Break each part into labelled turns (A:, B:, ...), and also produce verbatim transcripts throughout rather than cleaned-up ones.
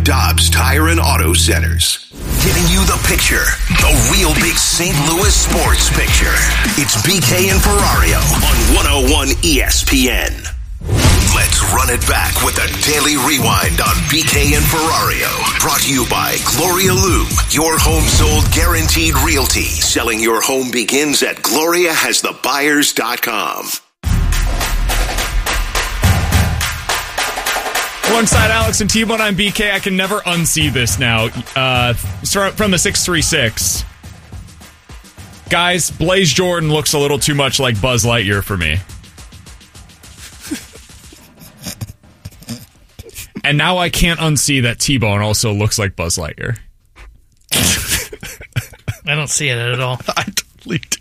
A: Dobbs Tire and Auto Centers. Giving you the picture, the real big Saint Louis sports picture. It's B K and Ferrario on one oh one E S P N. Let's run it back with a daily rewind on B K and Ferrario. Brought to you by Gloria Loom, your home sold guaranteed realty. Selling your home begins at gloria has the buyers dot com.
B: Alongside Alex and T-Bone, I'm B K. I can never unsee this now. Uh, start from the six three six. Guys, Blaze Jordan looks a little too much like Buzz Lightyear for me. And now I can't unsee that T-Bone also looks like Buzz Lightyear.
C: I don't see it at all.
B: I totally do.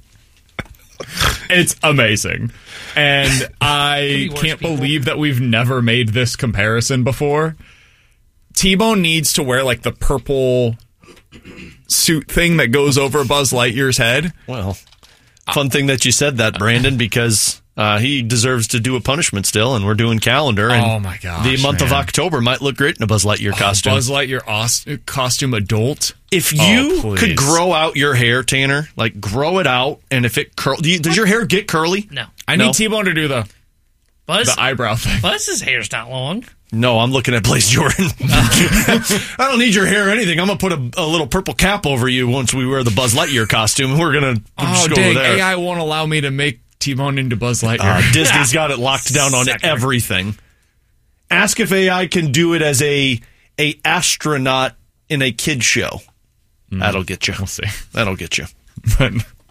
B: It's amazing. And I can't people. believe that we've never made this comparison before. T-Bone needs to wear like the purple suit thing that goes over Buzz Lightyear's head.
D: Well, fun thing that you said that, Brandon, because uh, he deserves to do a punishment still, and we're doing calendar. And
B: oh my gosh,
D: the month
B: man.
D: of October might look great in a Buzz Lightyear
B: oh,
D: costume.
B: Buzz Lightyear os- costume adult.
D: If you
B: oh,
D: could grow out your hair, Tanner, like grow it out, and if it curl, do you, does your hair get curly?
C: No.
B: I
D: no?
B: need T-Bone to do the
C: Buzz,
B: the eyebrow thing.
C: Buzz's hair's not long.
D: No, I'm looking at Blaze Jordan. I don't need your hair or anything. I'm going to put a, a little purple cap over you once we wear the Buzz Lightyear costume, and we're going to
B: oh,
D: just go
B: dang,
D: over there.
B: A I won't allow me to make T-Bone into Buzz Lightyear.
D: Uh, Disney's got it locked down on
C: Sucker.
D: everything. Ask if A I can do it as a a astronaut in a kid's show. Mm. That'll get you.
B: We'll see.
D: That'll get you.
B: But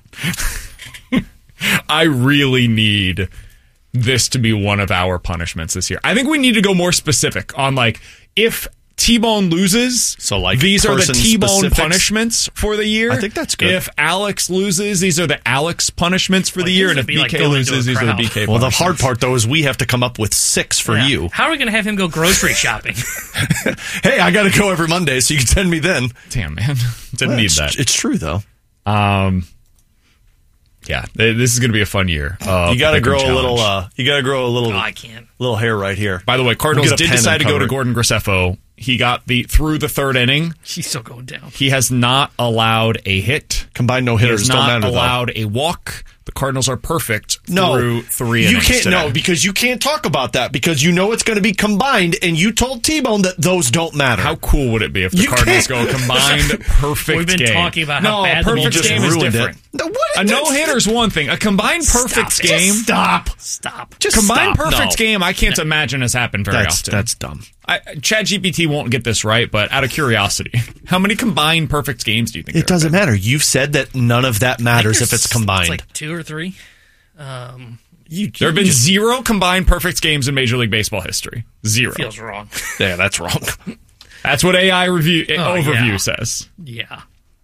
B: I really need this to be one of our punishments this year. I think we need to go more specific on, like, if T-Bone loses,
D: so like
B: these are the T-Bone
D: specifics?
B: punishments for the year.
D: I think that's good.
B: If Alex loses, these are the Alex punishments for
C: well,
B: the year. And if B K
C: like
B: loses, these are the B K
D: Well,
B: punishments.
D: the hard part, though, is we have to come up with six for
C: yeah.
D: you.
C: How are we going to have him go grocery shopping?
D: Hey, I got to go every Monday, so you can send me then.
B: Damn, man. Didn't
D: well,
B: need
D: it's,
B: that.
D: It's true, though.
B: Um... Yeah, this is going to be a fun year. Uh,
D: you got to grow a little. Uh, you got to grow a little.
C: Oh, I can't.
D: Little hair right here.
B: By the way, Cardinals
D: we'll
B: did decide to go to Gordon Graceffo. He got the through the third inning.
C: He's still going down.
B: He has not allowed a hit.
D: Combined no hitters don't matter.
B: He has not allowed
D: though.
B: a walk. The Cardinals are perfect
D: no,
B: through three
D: you
B: innings
D: can't
B: today.
D: no because you can't talk about that because you know it's going to be combined, and you told T-Bone that those don't matter.
B: How cool would it be if the
D: you
B: Cardinals
D: can't.
B: go combined perfect
C: We've been
B: game?
C: talking about
B: no,
C: how bad
B: a perfect
C: the
B: game is different.
D: No, what
B: a no hitter's one thing. A combined perfect
C: Stop
B: game.
C: Just stop. Stop.
B: Just combined
D: stop.
B: perfect
D: No.
B: game. I can't no. imagine has happened very
D: that's,
B: often.
D: That's dumb.
B: I, ChatGPT won't get this right, but out of curiosity, how many combined perfect games do you think?
D: It doesn't matter. You've said that none of that matters if it's combined.
C: It's like two or three. Um,
B: you, there have been just, zero combined perfect games in Major League Baseball history. Zero.
C: Feels wrong.
D: Yeah, that's wrong.
B: That's what A I review oh, overview
C: yeah.
B: says.
C: Yeah.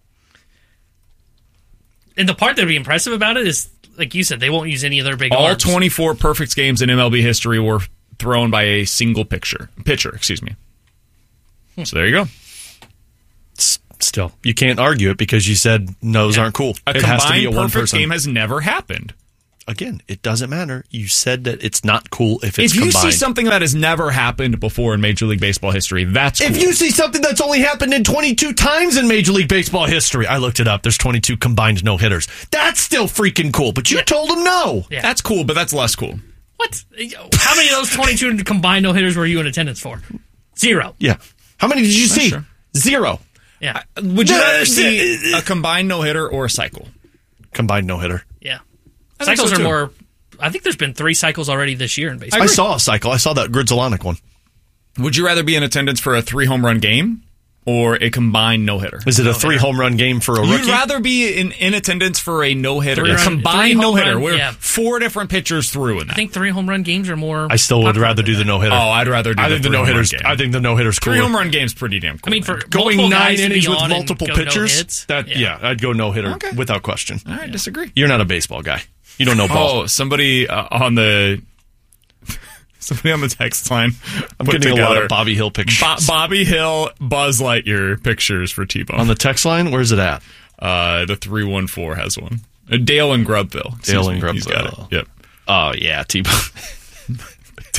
C: And the part that would be impressive about it is, like you said, they won't use any of their big
B: All
C: arms.
B: twenty-four perfect games in M L B history were thrown by a single pitcher. Pitcher, excuse me. Hmm. So there you go.
D: Still, you can't argue it because you said no's
B: yeah.
D: aren't cool.
B: A
D: it
B: combined
D: has to be a one
B: perfect
D: person
B: game has never happened.
D: Again, it doesn't matter. You said that it's not cool if it's
B: If you
D: combined.
B: see something that has never happened before in Major League Baseball history, that's cool.
D: If you see something that's only happened in twenty-two times in Major League Baseball history, I looked it up. There's twenty-two combined no-hitters. That's still freaking cool, but you yeah. told him no.
C: Yeah.
B: That's cool, but that's less cool.
C: What? How many of those twenty-two combined no-hitters were you in attendance for? Zero.
D: Yeah. How many did you
B: That's
D: see?
B: true.
D: Zero.
C: Yeah.
B: I, would you rather see a combined no-hitter or a cycle?
D: Combined no-hitter.
C: Yeah.
B: I think
C: Cycles
B: so,
C: are
B: too.
C: more... I think there's been three cycles already this year in baseball.
D: I, I saw a cycle. I saw that Grizzolonic one.
B: Would you rather be in attendance for a three home run game or a combined no hitter?
D: Is it a three home run game for a rookie?
B: You'd rather be in, in attendance for a no hitter,
C: Three
B: a
C: run-
B: combined
C: three
B: no
C: home
B: hitter,
C: run,
B: where
C: yeah.
B: four different pitchers threw in that.
C: I think three home run games are more...
D: I still would
C: popular
D: rather do the
C: than
D: no hitter.
B: Oh, I'd rather do
D: I
B: the
D: think the
B: three
D: no
B: home run
D: hitters.
B: game.
D: I think the no hitters cool.
B: Three home run game's pretty damn cool.
C: I mean, for
D: going
C: multiple
D: nine
C: guys to
D: innings
C: be
D: with
C: on and
D: multiple
C: go no
D: pitchers.
C: hits,
D: That
C: yeah.
D: yeah, I'd go no hitter
B: Okay.
D: without question.
B: All right, disagree.
D: You're not a baseball guy. You don't know ball.
B: Oh, somebody uh, on the somebody on the text line.
D: I'm
B: put
D: getting
B: together
D: a lot of Bobby Hill pictures.
B: Bo- Bobby Hill, Buzz Lightyear pictures for T-Bone.
D: On the text line, where's it at?
B: Uh, the three one four has one. Uh, Dale in Grubville. Excuse
D: Dale in
B: me.
D: Grubville.
B: He's got it. Yep.
D: Oh, yeah, T-Bone.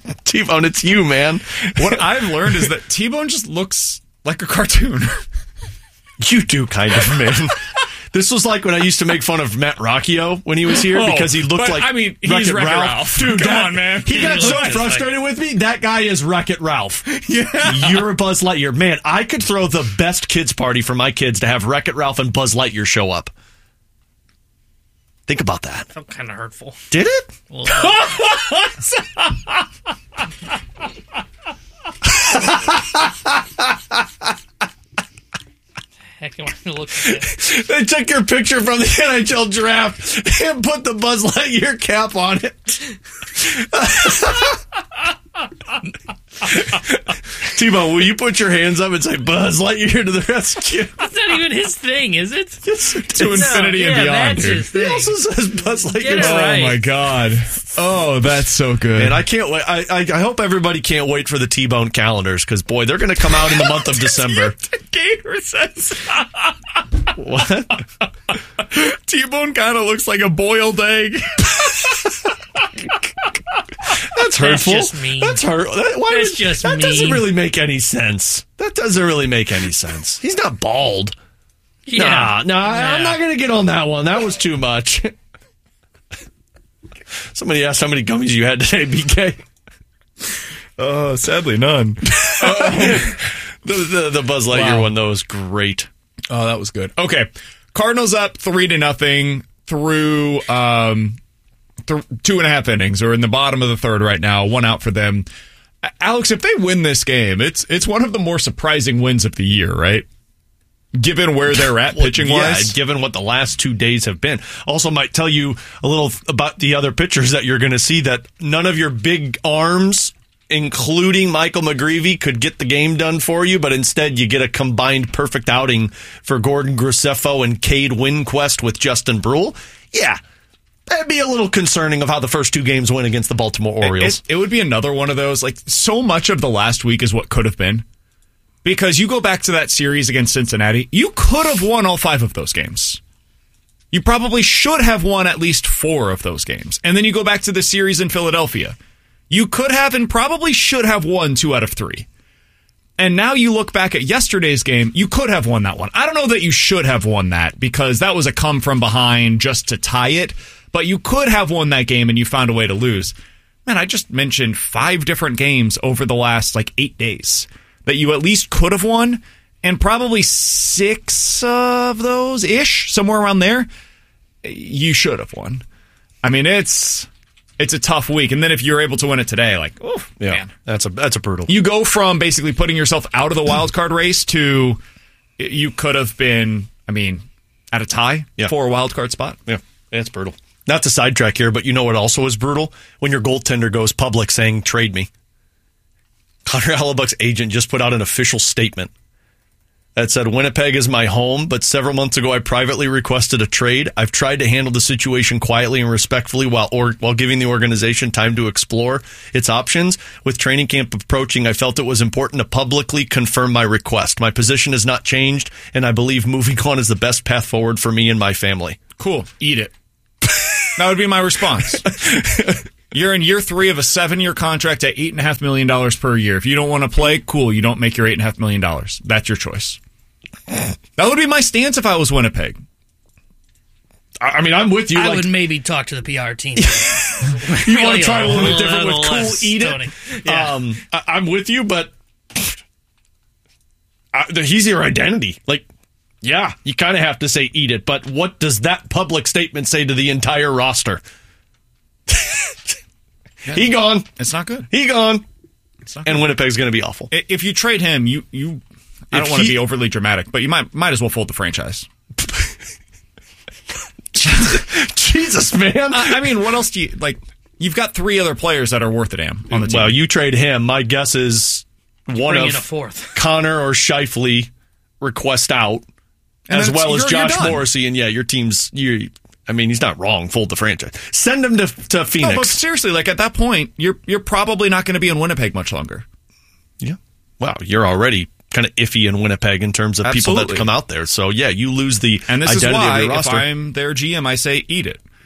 D: T-Bone, it's you, man.
B: What I've learned is that T-Bone just looks like a cartoon.
D: You do, kind of, man. This was like when I used to make fun of Matt Rocchio when he was here
B: Oh,
D: because he looked
B: but,
D: like
B: I mean, he's Wreck-It Ralph.
D: Dude,
B: Come
D: that-
B: on, man.
D: He got
C: He
D: so
C: looks
D: frustrated with me. That guy is Wreck-It Ralph.
B: Yeah.
D: You're Buzz Lightyear. Man, I could throw the best kids party for my kids to have Wreck-It Ralph and Buzz Lightyear show up. Think about that.
C: Felt kind of hurtful.
D: Did it?
C: Well, heck, you want to look at it?
D: They took your picture from the N H L draft and put the Buzz Lightyear cap on it. T-Bone, will you put your hands up and say Buzz Lightyear to the rescue?
C: That's not even his thing, is it?
B: To infinity
C: No,
B: and
C: yeah,
B: beyond,
C: that's
B: dude.
C: his
D: He
C: thing.
D: also says Buzz
C: Get
D: Lightyear.
C: it
B: Oh
C: right.
B: my god. Oh, that's so good.
D: And I can't wait. I, I, I hope everybody can't wait for the T-Bone calendars because, boy, they're going to come out in the month of December.
B: Gator says
D: What?
B: T-Bone kind of looks like a boiled egg.
D: That's hurtful.
C: just mean.
D: That's hurt. That, why
C: That's
D: would-
C: just
D: that doesn't
C: mean.
D: really make any sense. That doesn't really make any sense. He's not bald.
C: Yeah.
D: Nah, nah, I'm not going to get on that one. That was too much. Somebody asked how many gummies you had today, B K.
B: Oh, sadly none.
D: The, the, the Buzz Lightyear
B: Wow.
D: one, though, was great.
B: Oh, that was good. Okay. Cardinals up three to nothing through um, th- two and a half innings, or in the bottom of the third right now. One out for them. A- Alex, if they win this game, it's it's one of the more surprising wins of the year, right? Given where they're at pitching
D: Yeah,
B: wise.
D: given what the last two days have been. Also might tell you a little about the other pitchers that you're going to see, that none of your big arms, including Michael McGreevy, could get the game done for you, but instead you get a combined perfect outing for Gordon Graceffo and Cade Winquest with Justin Brule. Yeah, that'd be a little concerning of how the first two games went against the Baltimore Orioles.
B: It, it would be another one of those. Like, so much of the last week is what could have been. Because you go back to that series against Cincinnati, you could have won all five of those games. You probably should have won at least four of those games. And then you go back to the series in Philadelphia. You could have and probably should have won two out of three. And now you look back at yesterday's game, you could have won that one. I don't know that you should have won that because that was a come from behind just to tie it. But you could have won that game and you found a way to lose. Man, I just mentioned five different games over the last like eight days that you at least could have won, and probably six of those ish, somewhere around there, you should have won. I mean, it's it's a tough week, and then if you're able to win it today, like, oh
D: yeah,
B: man,
D: that's a that's a brutal.
B: you go from basically putting yourself out of the wild card race to you could have been, I mean, at a tie
D: Yeah.
B: for a wild card spot.
D: Yeah, it's brutal. Not to sidetrack here, but you know what also is brutal? When your goaltender goes public saying, trade me. Connor Hellebuck's agent just put out an official statement that said, Winnipeg is my home, but several months ago I privately requested a trade. I've tried to handle the situation quietly and respectfully while or, while giving the organization time to explore its options. With training camp approaching, I felt it was important to publicly confirm my request. My position has not changed, and I believe moving on is the best path forward for me and my family.
B: Cool. Eat it. That would be my response. You're in year three of a seven-year contract at eight point five million dollars per year. If you don't want to play, cool. You don't make your eight point five million dollars. That's your choice. That would be my stance if I was Winnipeg.
D: I mean, I'm with you.
C: I
D: like,
C: would maybe talk to the P R team.
D: you want to try a little bit different with
C: little
D: cool,
C: less
D: eat
C: stoning.
D: it.
C: Yeah.
D: Um, I, I'm with you, but uh, he's your identity. Like, yeah, you kind of have to say eat it, but what does that public statement say to the entire roster? He gone.
B: It's not good.
D: He gone.
B: It's not
D: And
B: good.
D: Winnipeg's going to be awful.
B: I- If you trade him, you you. I
D: If
B: don't want to
D: he-
B: be overly dramatic, but you might might as well fold the franchise.
D: Jesus, man.
B: I, I mean, what else do you like? You've got three other players that are worth a damn on the team.
D: Well, you trade him. My guess is one
C: Bring
D: of
C: in a fourth.
D: Connor or Scheifele request out,
B: And
D: as
B: then
D: well as
B: you're- you're
D: Josh
B: done.
D: Morrissey. And yeah, your team's you. I mean, he's not wrong. Fold the franchise. Send him to to
B: No,
D: Phoenix.
B: but seriously, like at that point, you're you're probably not going to be in Winnipeg much longer.
D: Yeah. Wow, you're already kind of iffy in Winnipeg in terms of people
B: Absolutely.
D: that come out there. So yeah, you lose the
B: And this is
D: identity
B: why,
D: of your
B: if
D: roster.
B: I'm their G M, I say eat it.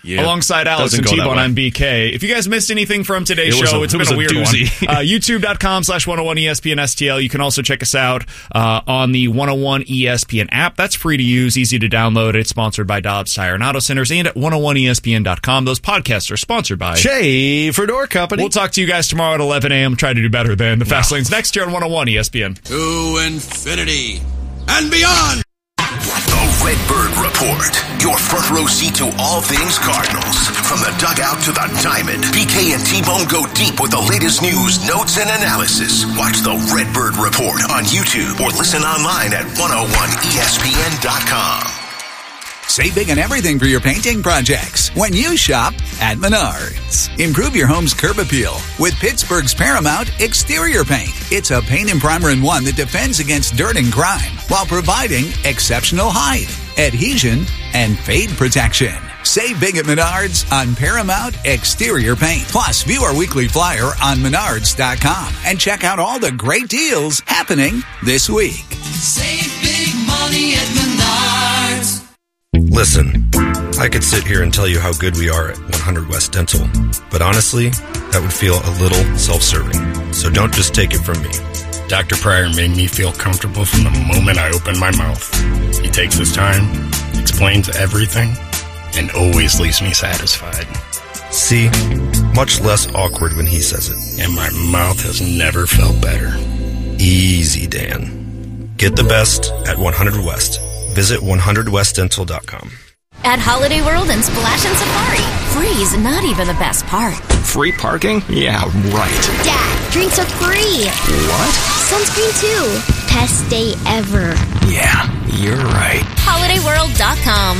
D: Yep.
B: Alongside Alex
D: Doesn't
B: and
D: go that
B: T-Bone,
D: way.
B: I'm B K. If you guys missed anything from today's
D: It was
B: show,
D: a-
B: it's
D: it
B: been
D: was
B: a
D: a
B: weird
D: doozy.
B: one. Uh, YouTube.com slash 101 ESPN STL. You can also check us out uh, on the one oh one E S P N app. That's free to use, easy to download. It's sponsored by Dobbs Tire and Auto Centers and at one oh one E S P N dot com. Those podcasts are sponsored by
D: Schaefer Door Company.
B: We'll talk to you guys tomorrow at eleven a.m. Try to do better than the Fast Lanes next year on one oh one E S P N.
E: To infinity and beyond.
A: The Redbird Report. Your front row seat to all things Cardinals. From the dugout to the diamond, B K and T-Bone go deep with the latest news, notes, and analysis. Watch the Redbird Report on YouTube or listen online at one oh one E S P N dot com.
F: Save big on everything for your painting projects when you shop at Menards. Improve your home's curb appeal with Pittsburgh's Paramount Exterior Paint. It's a paint and primer in one that defends against dirt and grime while providing exceptional height, adhesion, and fade protection. Save big at Menards on Paramount Exterior Paint. Plus, view our weekly flyer on menards dot com and check out all the great deals happening this week.
G: Save big money at Menards.
H: Listen, I could sit here and tell you how good we are at one hundred West Dental, but honestly, that would feel a little self-serving. So don't just take it from me.
I: Doctor Pryor made me feel comfortable from the moment I opened my mouth. He takes his time, explains everything, and always leaves me satisfied.
H: See? Much less awkward when he says it.
I: And my mouth has never felt better.
H: Easy, Dan. Get the best at one hundred West. Visit one hundred west dental dot com.
J: At Holiday World and Splash and Safari, free's not even the best part.
K: Free parking? Yeah, right.
L: Dad, drinks are free.
K: What?
L: Sunscreen too. Best day ever.
K: Yeah, you're right.
J: holiday world dot com.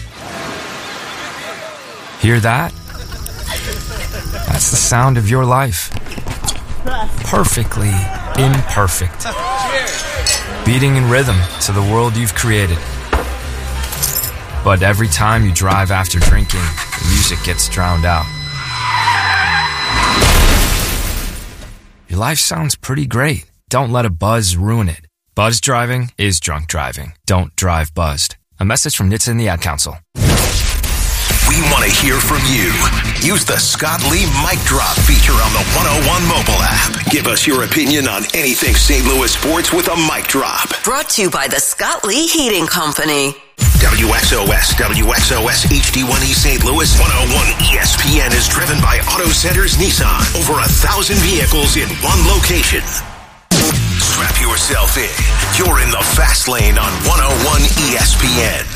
K: Hear that? That's the sound of your life. Perfectly imperfect. Beating in rhythm to the world you've created. But every time you drive after drinking, the music gets drowned out. Your life sounds pretty great. Don't let a buzz ruin it. Buzz driving is drunk driving. Don't drive buzzed. A message from N H T S A and the Ad Council.
A: We want to hear from you. Use the Scott Lee Mic Drop feature on the one oh one mobile app. Give us your opinion on anything Saint Louis sports with a mic drop.
M: Brought to you by the Scott Lee Heating Company.
A: W X O S, W X O S H D one E Saint Louis, one oh one E S P N is driven by Auto Centers Nissan. Over a thousand vehicles in one location. Strap yourself in. You're in the fast lane on one oh one E S P N.